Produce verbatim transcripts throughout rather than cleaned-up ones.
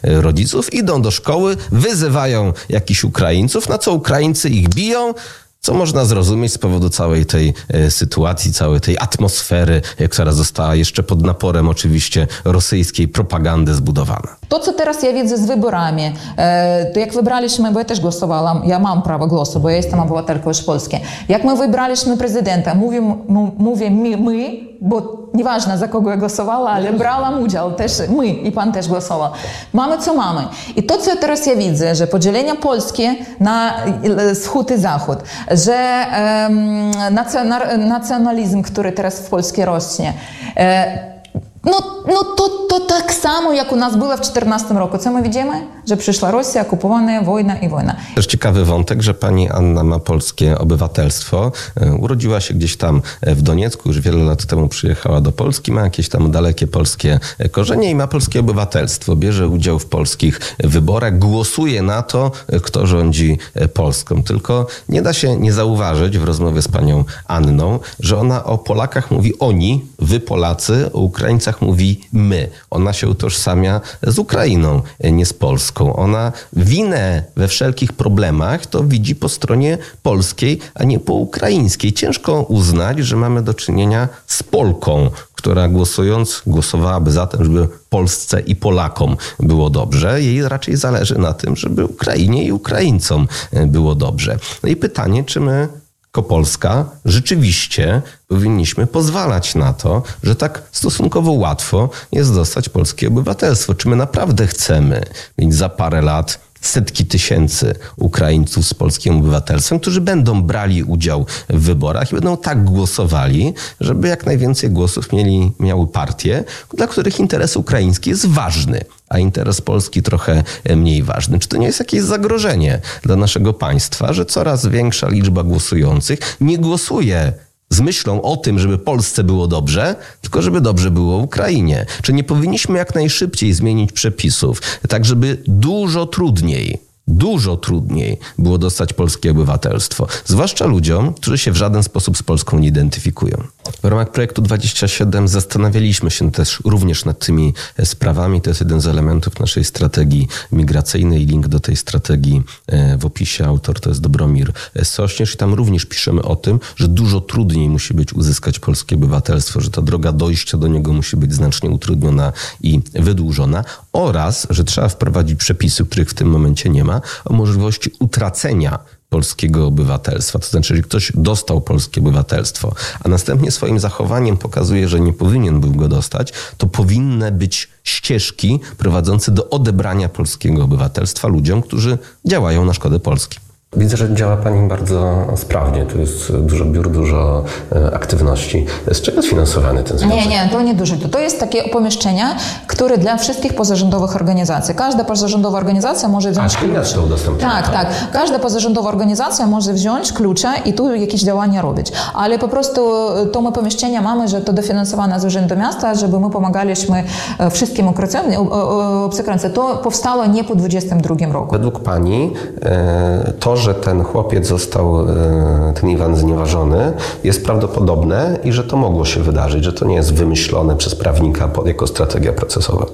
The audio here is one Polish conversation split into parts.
rodziców, idą do szkoły, wyzywają jakichś Ukraińców, na co Ukraińcy ich biją, co można zrozumieć z powodu całej tej e, sytuacji, całej tej atmosfery, która została jeszcze pod naporem oczywiście rosyjskiej propagandy zbudowana. To, co teraz ja widzę z wyborami, e, to jak wybraliśmy, bo ja też głosowałam, ja mam prawo głosu, bo ja jestem obywatelką już polskie. Jak my wybraliśmy prezydenta, mówię, mówię my, my, bo nieważne za kogo ja głosowała, ale brałam udział też my i pan też głosował. Mamy co mamy. I to, co teraz ja widzę, że podzielenie Polski na wschód i zachód, że um, nacjonalizm, który teraz w Polsce rośnie, e, No, no to, to tak samo, jak u nas było w czternastym roku. Co my widzimy? Że przyszła Rosja, okupowana, wojna i wojna. Też ciekawy wątek, że pani Anna ma polskie obywatelstwo. Urodziła się gdzieś tam w Doniecku, już wiele lat temu przyjechała do Polski, ma jakieś tam dalekie polskie korzenie i ma polskie obywatelstwo. Bierze udział w polskich wyborach, głosuje na to, kto rządzi Polską. Tylko nie da się nie zauważyć w rozmowie z panią Anną, że ona o Polakach mówi oni, wy Polacy, o Ukraińcach mówi my. Ona się utożsamia z Ukrainą, nie z Polską. Ona winę we wszelkich problemach to widzi po stronie polskiej, a nie po ukraińskiej. Ciężko uznać, że mamy do czynienia z Polką, która głosując głosowałaby za tym, żeby Polsce i Polakom było dobrze. Jej raczej zależy na tym, żeby Ukrainie i Ukraińcom było dobrze. No i pytanie, czy my jako Polska rzeczywiście powinniśmy pozwalać na to, że tak stosunkowo łatwo jest dostać polskie obywatelstwo. Czy my naprawdę chcemy mieć za parę lat setki tysięcy Ukraińców z polskim obywatelstwem, którzy będą brali udział w wyborach i będą tak głosowali, żeby jak najwięcej głosów mieli, miały partie, dla których interes ukraiński jest ważny, a interes Polski trochę mniej ważny. Czy to nie jest jakieś zagrożenie dla naszego państwa, że coraz większa liczba głosujących nie głosuje z myślą o tym, żeby Polsce było dobrze, tylko żeby dobrze było Ukrainie? Czy nie powinniśmy jak najszybciej zmienić przepisów, tak żeby dużo trudniej, dużo trudniej było dostać polskie obywatelstwo, zwłaszcza ludziom, którzy się w żaden sposób z Polską nie identyfikują? W ramach projektu dwadzieścia siedem zastanawialiśmy się też również nad tymi sprawami. To jest jeden z elementów naszej strategii migracyjnej. Link do tej strategii w opisie. Autor to jest Dobromir Sośnierz i tam również piszemy o tym, że dużo trudniej musi być uzyskać polskie obywatelstwo, że ta droga dojścia do niego musi być znacznie utrudniona i wydłużona oraz, że trzeba wprowadzić przepisy, których w tym momencie nie ma, o możliwości utracenia polskiego obywatelstwa. To znaczy, że ktoś dostał polskie obywatelstwo, a następnie swoim zachowaniem pokazuje, że nie powinien był go dostać, to powinny być ścieżki prowadzące do odebrania polskiego obywatelstwa ludziom, którzy działają na szkodę Polski. Widzę, że działa pani bardzo sprawnie. Tu jest dużo biur, dużo aktywności. Z czego jest finansowany ten związek? Nie, nie, to nie dużo. To jest takie pomieszczenia, które dla wszystkich pozarządowych organizacji. Każda pozarządowa organizacja może wziąć klucze. A, to udostępnione. Tak, tak. Każda pozarządowa organizacja może wziąć klucze i tu jakieś działania robić. Ale po prostu to my pomieszczenia mamy, że to dofinansowane z Urzędu Miasta, żeby my pomagaliśmy wszystkim obcokrajowcom. To powstało nie po dwudziestym drugim roku. Według pani to, że ten chłopiec został, ten Iwan, znieważony, jest prawdopodobne i że to mogło się wydarzyć, że to nie jest wymyślone przez prawnika jako strategia procesowa.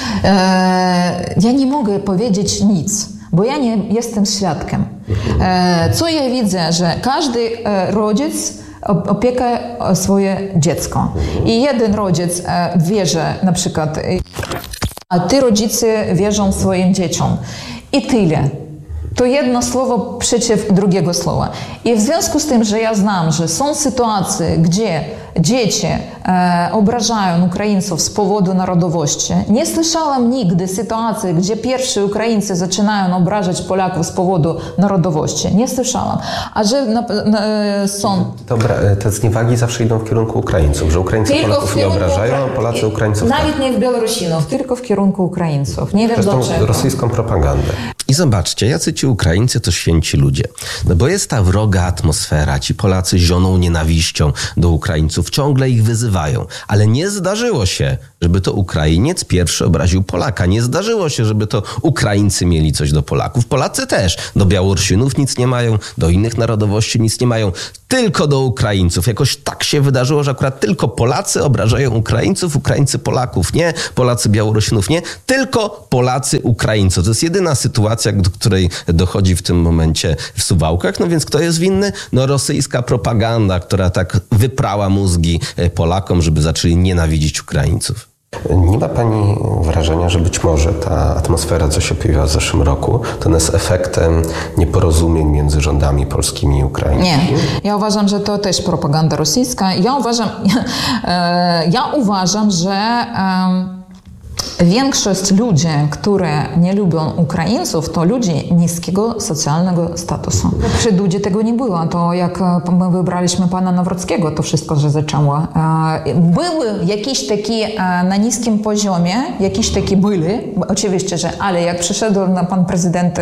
E, ja nie mogę powiedzieć nic, bo ja nie jestem świadkiem. E, co ja widzę, że każdy rodzic opieka o swoje dziecko. I jeden rodzic wierzy na przykład, a ty rodzice wierzą swoim dzieciom. I tyle. To jedno słowo przeciw drugiego słowa. I w związku z tym, że ja znam, że są sytuacje, gdzie dzieci e, obrażają Ukraińców z powodu narodowości. Nie słyszałam nigdy sytuacji, gdzie pierwsi Ukraińcy zaczynają obrażać Polaków z powodu narodowości. Nie słyszałam. A że na, na, są... Dobra, te zniewagi zawsze idą w kierunku Ukraińców, że Ukraińcy tylko Polaków nie obrażają, a Polacy Ukraińców Nawet tak. nie w Białorusinów, tylko w kierunku Ukraińców. Nie wiem Przez dlaczego. tą rosyjską propagandę. I zobaczcie, jacy ci Ukraińcy to święci ludzie. No bo jest ta wroga atmosfera, ci Polacy zioną nienawiścią do Ukraińców, ciągle ich wyzywają. Ale nie zdarzyło się, żeby to Ukrainiec pierwszy obraził Polaka. Nie zdarzyło się, żeby to Ukraińcy mieli coś do Polaków. Polacy też do Białorusinów nic nie mają, do innych narodowości nic nie mają. tylko do Ukraińców. Jakoś tak się wydarzyło, że akurat tylko Polacy obrażają Ukraińców, Ukraińcy Polaków nie, Polacy Białorusinów nie, tylko Polacy Ukraińców. To jest jedyna sytuacja, do której dochodzi w tym momencie w Suwałkach. No więc kto jest winny? No rosyjska propaganda, która tak wyprała mózgi Polakom, żeby zaczęli nienawidzić Ukraińców. Nie ma pani wrażenia, że być może ta atmosfera, co się pojawiła w zeszłym roku, to jest efektem nieporozumień między rządami polskimi i ukraińskimi? Nie. Ja uważam, że to też propaganda rosyjska. Ja uważam, ja uważam, że większość ludzi, które nie lubią Ukraińców, to ludzie niskiego socjalnego statusu. Przed ludzi tego nie było. To jak my wybraliśmy pana Nawrockiego, to wszystko się zaczęło. Były jakieś takie na niskim poziomie, jakieś takie byli, oczywiście, że, ale jak przyszedł pan prezydent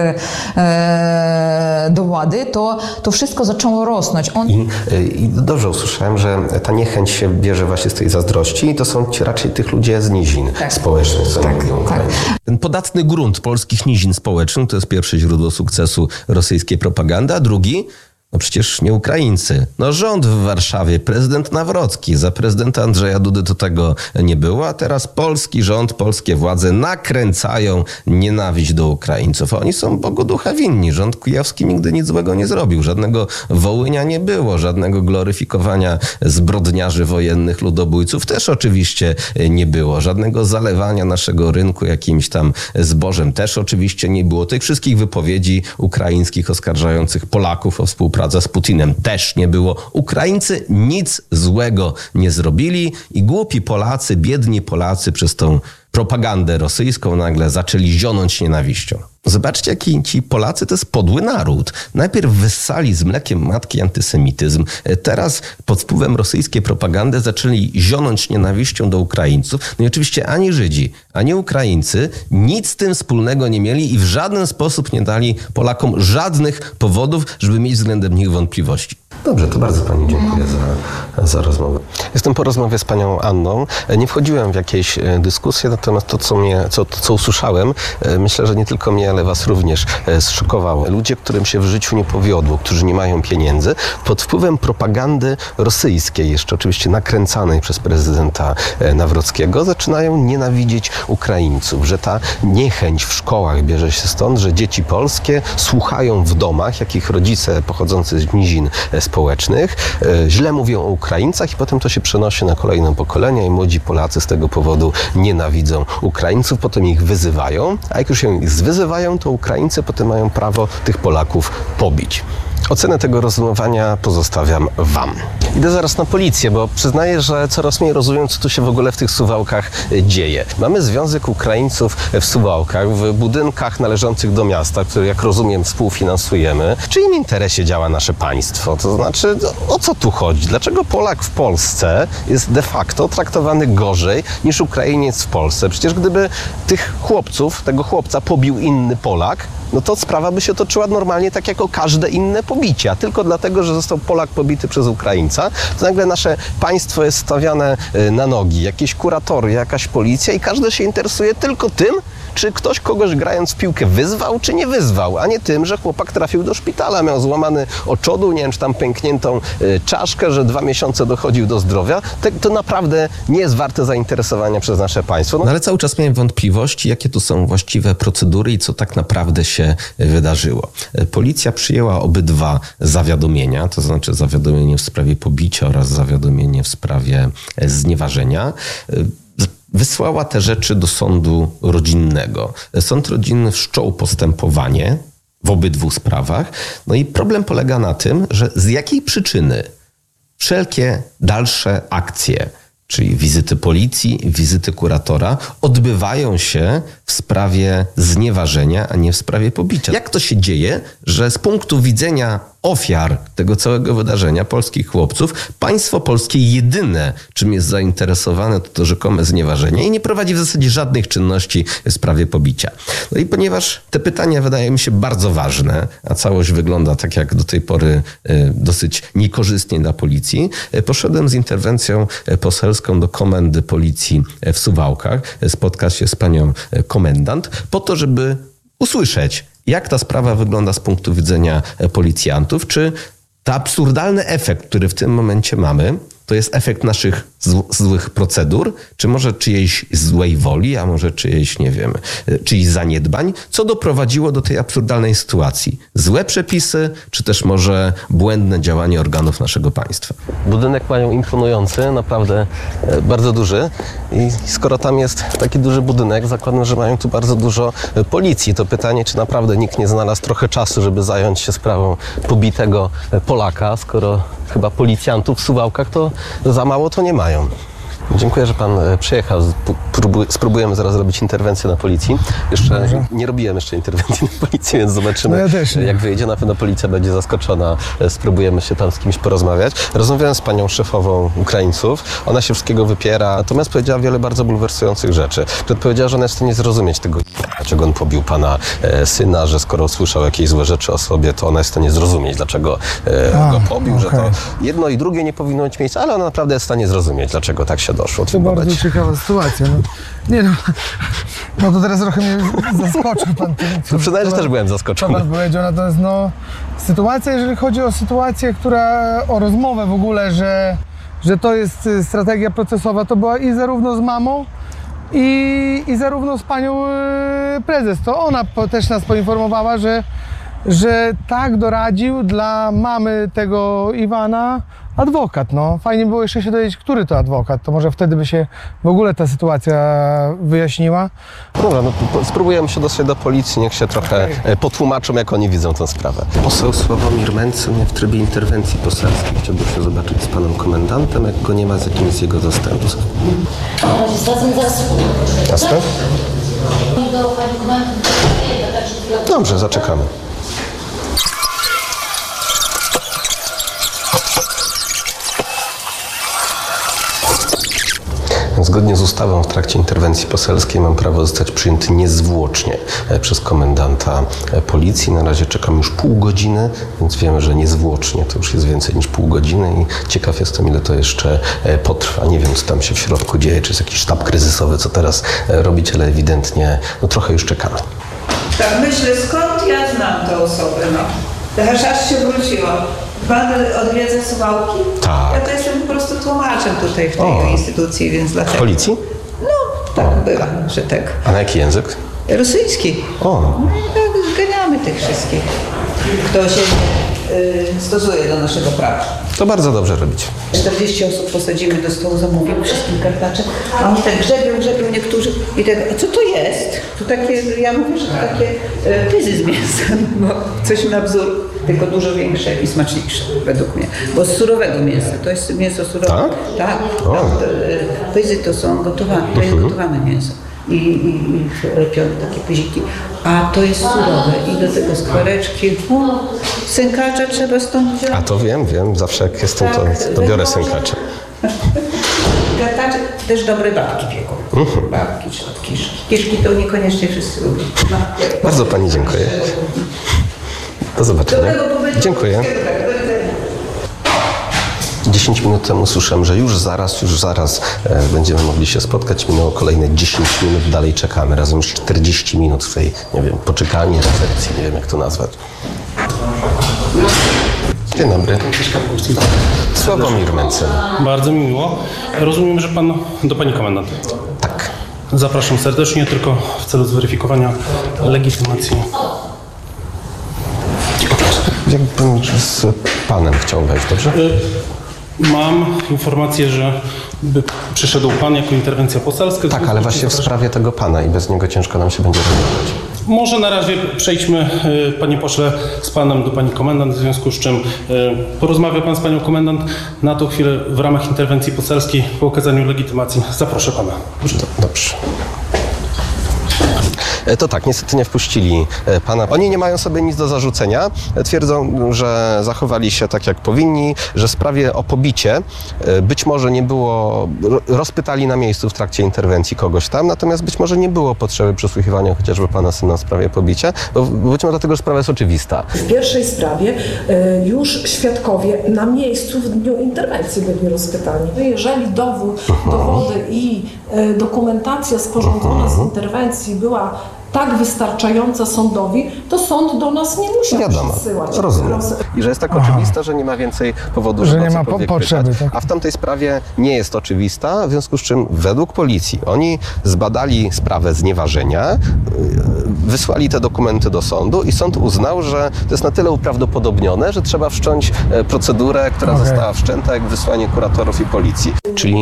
do władzy, to, to wszystko zaczęło rosnąć. On... I, I dobrze usłyszałem, że ta niechęć się bierze właśnie z tej zazdrości i to są ci raczej tych ludzie z nizin tak. społecznych. Tak, tak. Ten podatny grunt polskich nizin społecznych to jest pierwsze źródło sukcesu rosyjskiej propagandy, a drugi, no przecież nie Ukraińcy. No rząd w Warszawie, prezydent Nawrocki, za prezydenta Andrzeja Dudy to tego nie było, a teraz polski rząd, polskie władze nakręcają nienawiść do Ukraińców. A oni są Bogu ducha winni. Rząd kujawski nigdy nic złego nie zrobił. Żadnego Wołynia nie było, żadnego gloryfikowania zbrodniarzy wojennych, ludobójców też oczywiście nie było. Żadnego zalewania naszego rynku jakimś tam zbożem też oczywiście nie było. Tych wszystkich wypowiedzi ukraińskich oskarżających Polaków o współpracę z Putinem też nie było. Ukraińcy nic złego nie zrobili i głupi Polacy, biedni Polacy przez tą propagandę rosyjską nagle zaczęli zionąć nienawiścią. Zobaczcie, jaki ci Polacy to jest podły naród. Najpierw wyssali z mlekiem matki antysemityzm. Teraz pod wpływem rosyjskiej propagandy zaczęli zionąć nienawiścią do Ukraińców. No i oczywiście ani Żydzi, ani Ukraińcy nic z tym wspólnego nie mieli i w żaden sposób nie dali Polakom żadnych powodów, żeby mieć względem nich wątpliwości. Dobrze, to bardzo pani dziękuję za, za rozmowę. Jestem po rozmowie z panią Anną. Nie wchodziłem w jakieś dyskusje, natomiast to, co, mnie, co, to, co usłyszałem, myślę, że nie tylko mnie, ale was również zszokowało. Ludzie, którym się w życiu nie powiodło, którzy nie mają pieniędzy, pod wpływem propagandy rosyjskiej, jeszcze oczywiście nakręcanej przez prezydenta Nawrockiego, zaczynają nienawidzieć Ukraińców, że ta niechęć w szkołach bierze się stąd, że dzieci polskie słuchają w domach, jak ich rodzice pochodzący z nizin społecznych, źle mówią o Ukraińcach i potem to się przenosi na kolejne pokolenia i młodzi Polacy z tego powodu nienawidzą Ukraińców, potem ich wyzywają, a jak już się ich zwyzywają, to Ukraińcy potem mają prawo tych Polaków pobić. Ocenę tego rozumowania pozostawiam wam. Idę zaraz na policję, bo przyznaję, że coraz mniej rozumiem, co tu się w ogóle w tych Suwałkach dzieje. Mamy Związek Ukraińców w Suwałkach, w budynkach należących do miasta, które, jak rozumiem, współfinansujemy. W czyim interesie działa nasze państwo? To znaczy, o co tu chodzi? Dlaczego Polak w Polsce jest de facto traktowany gorzej niż Ukrainiec w Polsce? Przecież gdyby tych chłopców, tego chłopca pobił inny Polak, no to sprawa by się toczyła normalnie tak jak o każde inne pobicie. A tylko dlatego, że został Polak pobity przez Ukraińca, to nagle nasze państwo jest stawiane na nogi. Jakieś kuratory, jakaś policja i każdy się interesuje tylko tym, czy ktoś kogoś grając w piłkę wyzwał, czy nie wyzwał, a nie tym, że chłopak trafił do szpitala, miał złamany oczodół, nie wiem, czy tam pękniętą y, czaszkę, że dwa miesiące dochodził do zdrowia. To, to naprawdę nie jest warte zainteresowania przez nasze państwo. No. No ale cały czas miałem wątpliwości, jakie tu są właściwe procedury i co tak naprawdę się wydarzyło. Policja przyjęła obydwa zawiadomienia, to znaczy zawiadomienie w sprawie pobicia oraz zawiadomienie w sprawie znieważenia. Wysłała te rzeczy do sądu rodzinnego. Sąd rodzinny wszczął postępowanie w obydwu sprawach. No i problem polega na tym, że z jakiej przyczyny wszelkie dalsze akcje, czyli wizyty policji, wizyty kuratora, odbywają się w sprawie znieważenia, a nie w sprawie pobicia. Jak to się dzieje, że z punktu widzenia ofiar tego całego wydarzenia, polskich chłopców, państwo polskie jedyne, czym jest zainteresowane, to to rzekome znieważenie i nie prowadzi w zasadzie żadnych czynności w sprawie pobicia. No i ponieważ te pytania wydają mi się bardzo ważne, a całość wygląda tak jak do tej pory dosyć niekorzystnie dla policji, poszedłem z interwencją poselską do komendy policji w Suwałkach, spotkać się z panią komendant, po to, żeby usłyszeć, jak ta sprawa wygląda z punktu widzenia policjantów, czy To absurdalny efekt, który w tym momencie mamy, to jest efekt naszych złych procedur, czy może czyjejś złej woli, a może czyjejś, nie wiem, czyichś zaniedbań, co doprowadziło do tej absurdalnej sytuacji. Złe przepisy, czy też może błędne działanie organów naszego państwa. Budynek mają imponujący, naprawdę bardzo duży i skoro tam jest taki duży budynek, zakładam, że mają tu bardzo dużo policji. To pytanie, czy naprawdę nikt nie znalazł trochę czasu, żeby zająć się sprawą pobitego Polaka, skoro chyba policjantów w Suwałkach to za mało to nie mają. Dziękuję, że pan przyjechał. Spróbujemy zaraz zrobić interwencję na policji. Jeszcze Dobrze. nie robiłem jeszcze interwencji na policji, więc zobaczymy, no ja też nie. jak wyjdzie. Na pewno policja będzie zaskoczona. Spróbujemy się tam z kimś porozmawiać. Rozmawiałem z panią szefową Ukraińców. Ona się wszystkiego wypiera, natomiast powiedziała wiele bardzo bulwersujących rzeczy. Powiedziała, że ona jest w stanie zrozumieć tego, dlaczego on pobił pana syna, że skoro usłyszał jakieś złe rzeczy o sobie, to ona jest w stanie zrozumieć, dlaczego A, go pobił, okay. że to jedno i drugie nie powinno mieć miejsca, ale ona naprawdę jest w stanie zrozumieć, dlaczego tak się doszło. To bardzo ciekawa sytuacja. No, nie no, no to teraz trochę mnie zaskoczył pan tym. No przyznaję, że też byłem zaskoczony. Co pan powiedział, natomiast no, sytuacja, jeżeli chodzi o sytuację, która, o rozmowę w ogóle, że, że to jest strategia procesowa, to była i zarówno z mamą, i, i zarówno z panią prezes. To ona też nas poinformowała, że, że tak doradził dla mamy tego Iwana adwokat. No. Fajnie było jeszcze się dowiedzieć, który to adwokat. To może wtedy by się w ogóle ta sytuacja wyjaśniła. Dobra, no spróbujemy się dostać do policji, niech się trochę okay. potłumaczą, jak oni widzą tę sprawę. Poseł Sławomir Mencen w trybie interwencji poselskiej. Chciałbym się zobaczyć z panem komendantem, jak go nie ma, z jakimś z jego zastępców. Jasne? Dobrze, zaczekamy. Zgodnie z ustawą w trakcie interwencji poselskiej mam prawo zostać przyjęty niezwłocznie przez komendanta policji. Na razie czekam już pół godziny, więc wiemy, że niezwłocznie to już jest więcej niż pół godziny i ciekaw jestem, ile to jeszcze potrwa. Nie wiem, co tam się w środku dzieje, czy jest jakiś sztab kryzysowy, co teraz robić, ale ewidentnie no, trochę już czekamy. Tak, myślę, skąd ja znam tę osobę, no. Aż aż się wróciło. Pan odwiedza Suwałki? Tak. Ja to jestem po prostu tłumaczem tutaj w tej o. instytucji, więc dlatego... W policji? No, tak bywa, że tak. A na jaki język? Rosyjski. O. No i tak zganiamy tych wszystkich, kto się y, stosuje do naszego prawa. To bardzo dobrze robić. czterdzieści osób posadzimy do stołu, zamówimy wszystkim kartacze, a oni tak grzebią, grzebią niektórzy i tak, a co to jest? To takie, ja mówię, że to takie y, pyzy z mięsem, bo coś na wzór, tylko dużo większe i smaczniejsze według mnie, bo z surowego mięsa, to jest mięso surowe. Tak? Tak, tak y, pyzy to są gotowane, to jest Mhm. gotowane mięso. I, i, i lepione takie pyziki, a to jest surowe i do tego skwareczki, o, sękacza trzeba stąd wziąć. A to wiem, wiem, zawsze jak jestem, to, to biorę sękacza. Kartacze też dobre babki pieką, uh-huh. babki czy kiszki. Kiszki to niekoniecznie wszyscy lubią. No. Bardzo pani dziękuję. Do zobaczenia. Dziękuję. dziesięć minut temu słyszałem, że już zaraz, już zaraz e, będziemy mogli się spotkać. Minęło kolejne dziesięć minut, dalej czekamy. Razem już czterdzieści minut w tej, nie wiem, poczekalni, recepcji, nie wiem jak to nazwać. Dzień dobry. Sławomir Mencen. Bardzo mi miło. Rozumiem, że pan do pani komendant. Tak. Zapraszam serdecznie, tylko w celu zweryfikowania legitymacji. Jakbym z panem chciał wejść, dobrze? Mam informację, że by przyszedł pan jako interwencja poselska. Tak, ale właśnie w sprawie tego pana i bez niego ciężko nam się będzie rozmawiać. Może na razie przejdźmy, panie pośle, z panem do pani komendant, w związku z czym porozmawia pan z panią komendant. Na tą chwilę w ramach interwencji poselskiej po okazaniu legitymacji zaproszę pana. Dobrze. To tak, niestety nie wpuścili pana. Oni nie mają sobie nic do zarzucenia. Twierdzą, że zachowali się tak, jak powinni, że w sprawie o pobicie być może nie było, rozpytali na miejscu w trakcie interwencji kogoś tam, natomiast być może nie było potrzeby przesłuchiwania chociażby pana syna w sprawie pobicia, bo być może dlatego, że sprawa jest oczywista. W pierwszej sprawie już świadkowie na miejscu w dniu interwencji byli rozpytani. Jeżeli dowód, dowody i dokumentacja sporządzona z interwencji była tak wystarczająca sądowi, to sąd do nas nie musiał Wiadomo, przysyłać. rozumiem. I że jest tak oczywista, że nie ma więcej powodu, Że żeby nie ma po- cokolwiek potrzeby, pytać. tak. A w tamtej sprawie nie jest oczywista, w związku z czym według policji oni zbadali sprawę znieważenia, yy, wysłali te dokumenty do sądu i sąd uznał, że to jest na tyle uprawdopodobnione, że trzeba wszcząć e, procedurę, która Okej. została wszczęta, jak wysłanie kuratorów i policji. Czyli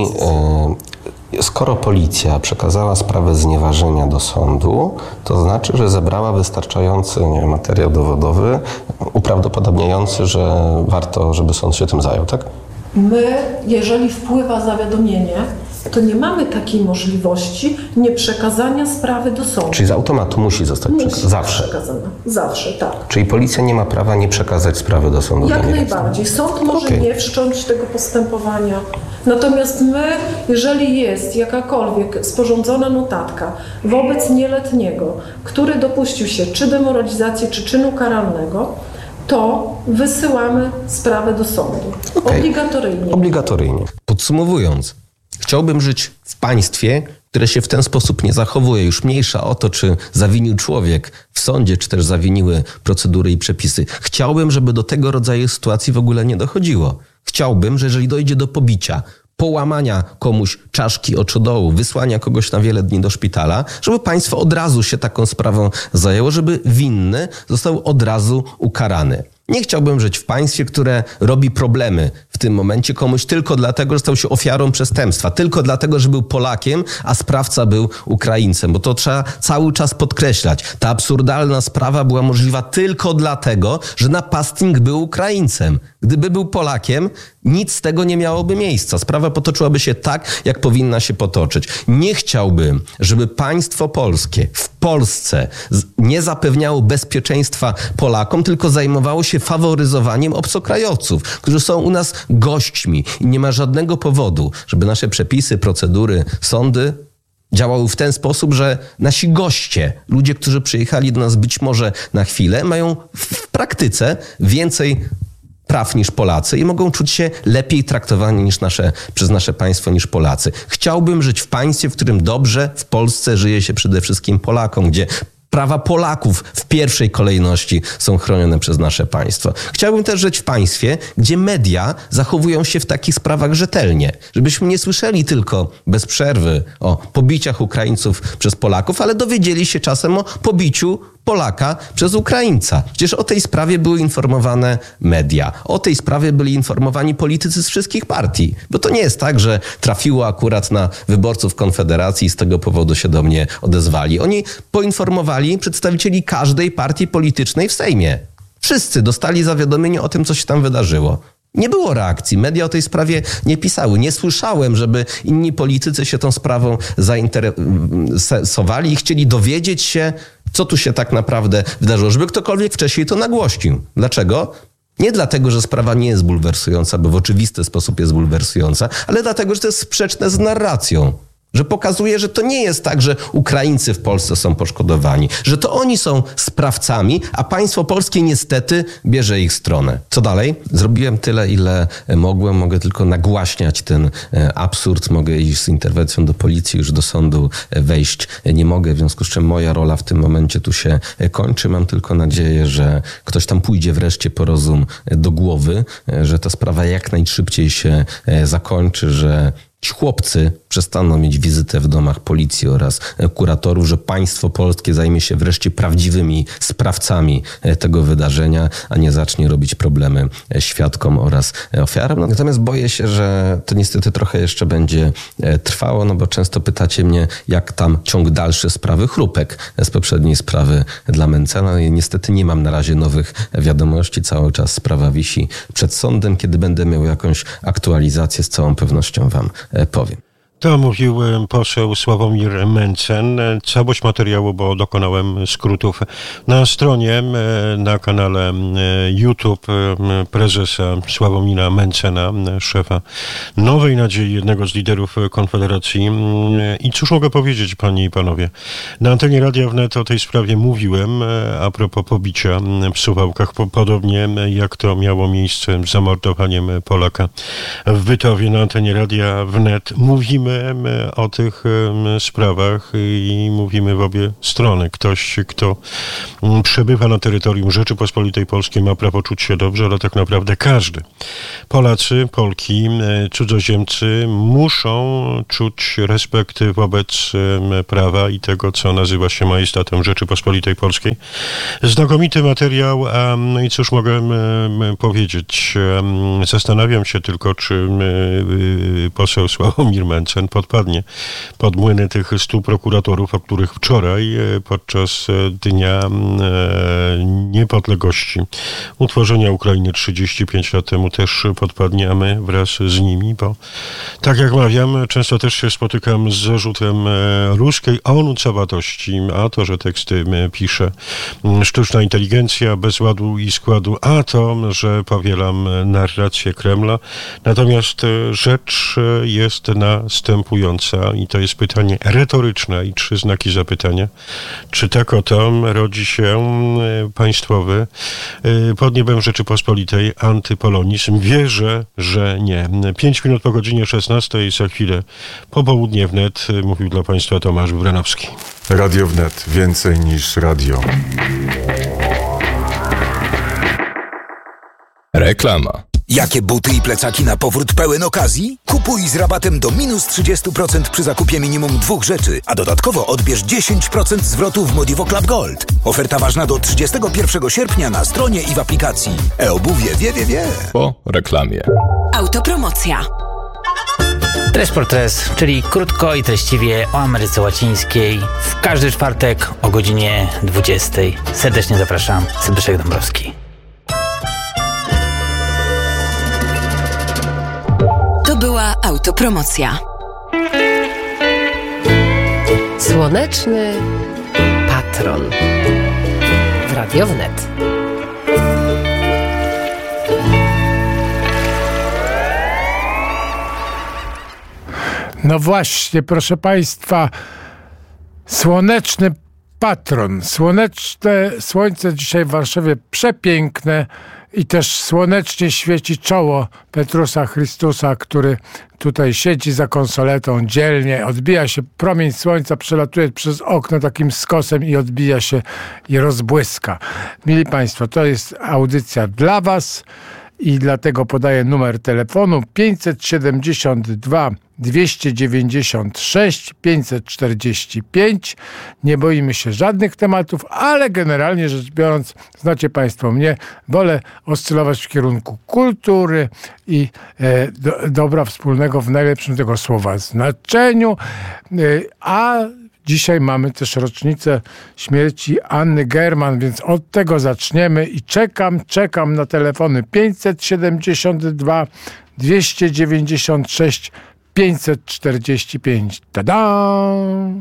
e, skoro policja przekazała sprawę znieważenia do sądu, to znaczy, że zebrała wystarczający, nie wiem, materiał dowodowy uprawdopodobniający, że warto, żeby sąd się tym zajął, tak? My, jeżeli wpływa zawiadomienie, to nie mamy takiej możliwości nieprzekazania sprawy do sądu. Czyli z automatu musi zostać Musi przekazana. Zawsze. przekazana. Zawsze, tak. Czyli policja nie ma prawa nie przekazać sprawy do sądu. Jak dla niej. najbardziej. Sąd może Okej. nie wszcząć tego postępowania. Natomiast my, jeżeli jest jakakolwiek sporządzona notatka wobec nieletniego, który dopuścił się czy demoralizacji, czy czynu karalnego, to wysyłamy sprawę do sądu. Okej. Obligatoryjnie. Obligatoryjnie. Podsumowując, chciałbym żyć w państwie, które się w ten sposób nie zachowuje. Już mniejsza o to, czy zawinił człowiek w sądzie, czy też zawiniły procedury i przepisy. Chciałbym, żeby do tego rodzaju sytuacji w ogóle nie dochodziło. Chciałbym, że jeżeli dojdzie do pobicia, połamania komuś czaszki oczodołu, wysłania kogoś na wiele dni do szpitala, żeby państwo od razu się taką sprawą zajęło, żeby winny został od razu ukarany. Nie chciałbym żyć w państwie, które robi problemy w tym momencie komuś tylko dlatego, że stał się ofiarą przestępstwa, tylko dlatego, że był Polakiem, a sprawca był Ukraińcem, bo to trzeba cały czas podkreślać. Ta absurdalna sprawa była możliwa tylko dlatego, że napastnik był Ukraińcem. Gdyby był Polakiem, nic z tego nie miałoby miejsca. Sprawa potoczyłaby się tak, jak powinna się potoczyć. Nie chciałbym, żeby państwo polskie w Polsce nie zapewniało bezpieczeństwa Polakom, tylko zajmowało się faworyzowaniem obcokrajowców, którzy są u nas gośćmi i nie ma żadnego powodu, żeby nasze przepisy, procedury, sądy działały w ten sposób, że nasi goście, ludzie, którzy przyjechali do nas być może na chwilę, mają w praktyce więcej praw niż Polacy i mogą czuć się lepiej traktowani niż nasze, przez nasze państwo niż Polacy. Chciałbym żyć w państwie, w którym dobrze w Polsce żyje się przede wszystkim Polakom, gdzie prawa Polaków w pierwszej kolejności są chronione przez nasze państwo. Chciałbym też żyć w państwie, gdzie media zachowują się w takich sprawach rzetelnie. Żebyśmy nie słyszeli tylko bez przerwy o pobiciach Ukraińców przez Polaków, ale dowiedzieli się czasem o pobiciu Polaka przez Ukraińca. Przecież o tej sprawie były informowane media. O tej sprawie byli informowani politycy z wszystkich partii. Bo to nie jest tak, że trafiło akurat na wyborców Konfederacji i z tego powodu się do mnie odezwali. Oni poinformowali przedstawicieli każdej partii politycznej w Sejmie. Wszyscy dostali zawiadomienie o tym, co się tam wydarzyło. Nie było reakcji. Media o tej sprawie nie pisały. Nie słyszałem, żeby inni politycy się tą sprawą zainteresowali i chcieli dowiedzieć się, co tu się tak naprawdę wydarzyło, żeby ktokolwiek wcześniej to nagłośnił. Dlaczego? Nie dlatego, że sprawa nie jest bulwersująca, bo w oczywisty sposób jest bulwersująca, ale dlatego, że to jest sprzeczne z narracją. Że pokazuje, że to nie jest tak, że Ukraińcy w Polsce są poszkodowani, że to oni są sprawcami, a państwo polskie niestety bierze ich stronę. Co dalej? Zrobiłem tyle, ile mogłem. Mogę tylko nagłaśniać ten absurd. Mogę iść z interwencją do policji, już do sądu wejść nie mogę, w związku z czym moja rola w tym momencie tu się kończy. Mam tylko nadzieję, że ktoś tam pójdzie wreszcie po rozum do głowy, że ta sprawa jak najszybciej się zakończy, że ci chłopcy przestaną mieć wizytę w domach policji oraz kuratorów, że państwo polskie zajmie się wreszcie prawdziwymi sprawcami tego wydarzenia, a nie zacznie robić problemy świadkom oraz ofiarom. Natomiast boję się, że to niestety trochę jeszcze będzie trwało, no bo często pytacie mnie, jak tam ciąg dalszy sprawy Chrupek z poprzedniej sprawy dla Mentzena. I niestety nie mam na razie nowych wiadomości. Cały czas sprawa wisi przed sądem. Kiedy będę miał jakąś aktualizację, z całą pewnością wam powiem. To mówił poseł Sławomir Mentzen. Całość materiału, bo dokonałem skrótów, na stronie, na kanale YouTube prezesa Sławomira Mentzena, szefa Nowej Nadziei, jednego z liderów Konfederacji. I cóż mogę powiedzieć, panie i panowie? Na antenie Radia Wnet o tej sprawie mówiłem, a propos pobicia w Suwałkach, podobnie jak to miało miejsce z zamordowaniem Polaka w Bytowie. Na antenie Radia Wnet mówimy mówimy o tych sprawach i mówimy w obie strony. Ktoś, kto przebywa na terytorium Rzeczypospolitej Polskiej, ma prawo czuć się dobrze, ale tak naprawdę każdy. Polacy, Polki, cudzoziemcy muszą czuć respekt wobec prawa i tego, co nazywa się majestatem Rzeczypospolitej Polskiej. Znakomity materiał, no i cóż mogę powiedzieć. Zastanawiam się tylko, czy poseł Sławomir Mencen podpadnie pod młyny tych stu prokuratorów, o których wczoraj podczas Dnia Niepodległości utworzenia Ukrainy trzydzieści pięć lat temu też podpadnie, a my wraz z nimi, bo tak jak mawiam, często też się spotykam z zarzutem ruskiej onucowatości, a to, że teksty pisze sztuczna inteligencja bez ładu i składu, a to, że powielam narrację Kremla. Natomiast rzecz jest następująca i to jest pytanie retoryczne i trzy znaki zapytania. Czy tak oto rodzi się państwowy pod niebem Rzeczypospolitej antypolonizm? Wierzę, że nie. Pięć minut po godzinie szesnastej, za chwilę popołudnie wnet, mówił dla Państwa Tomasz Wranowski. Radio Wnet. Więcej niż radio. Reklama. Jakie buty i plecaki na powrót pełen okazji? Kupuj z rabatem do minus trzydzieści procent przy zakupie minimum dwóch rzeczy, a dodatkowo odbierz dziesięć procent zwrotu w Modivo Club Gold. Oferta ważna do trzydziestego pierwszego sierpnia na stronie i w aplikacji. E-obuwie wie, wie, wie. Po reklamie. Autopromocja. Tres por Tres, czyli krótko i treściwie o Ameryce Łacińskiej. W każdy czwartek o godzinie dwudziestej. Serdecznie zapraszam. Zbyszek Dąbrowski. To była autopromocja. Słoneczny patron w Radio Wnet. No właśnie, proszę Państwa, słoneczny patron. Słoneczne słońce dzisiaj w Warszawie przepiękne i też słonecznie świeci czoło Petrusa Chrystusa, który tutaj siedzi za konsoletą dzielnie. Odbija się, promień słońca przelatuje przez okno takim skosem i odbija się i rozbłyska. Mili Państwo, to jest audycja dla Was i dlatego podaję numer telefonu pięćset siedemdziesiąt dwa dwieście dziewięćdziesiąt sześć pięćset czterdzieści pięć. Nie boimy się żadnych tematów, ale generalnie rzecz biorąc, znacie Państwo mnie, wolę oscylować w kierunku kultury i e, do, dobra wspólnego w najlepszym tego słowa znaczeniu, e, a dzisiaj mamy też rocznicę śmierci Anny German, więc od tego zaczniemy i czekam, czekam na telefony pięćset siedemdziesiąt dwa dwieście dziewięćdziesiąt sześć pięćset czterdzieści pięć. Tada!